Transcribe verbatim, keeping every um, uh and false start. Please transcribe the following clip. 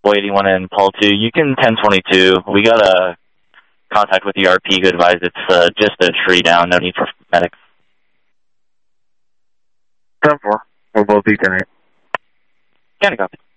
Boy eighty-one and Paul two, you can ten twenty-two. We got a contact with the R P who advised it's uh, just a tree down, no need for medics. ten four, we'll both be ten eight. Can I copy?